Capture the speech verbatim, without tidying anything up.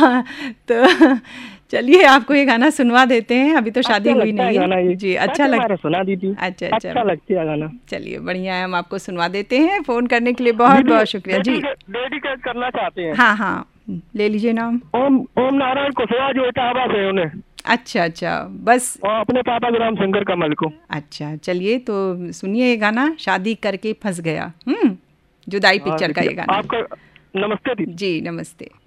हाँ, तो चलिए आपको ये गाना सुनवा देते हैं, अभी तो शादी अच्छा हुई लगता है नहीं गाना है ये। जी। अच्छा अच्छा लग हमारा सुना दीजिए। अच्छा अच्छा अच्छा लगती है गाना। चलिए बढ़िया है, हम आपको सुनवा देते हैं। फ़ोन करने के लिए बहुत दीदी बहुत शुक्रिया जी। डेडिकेट डेडिकेट करना चाहते हैं। हाँ हाँ, ले लीजिए नाम। ओम ओम नारायण कुशवाहा जो इटावा से उन्हें, अच्छा अच्छा, बस। और अपने पापा गुलाम शंकर कमल को। अच्छा चलिए, तो सुनिए ये गाना, शादी करके फंस गया। हम्म जुदाई हाँ पिक्चर का दीदी ये गाना है। आपका नमस्ते दीदी। जी नमस्ते।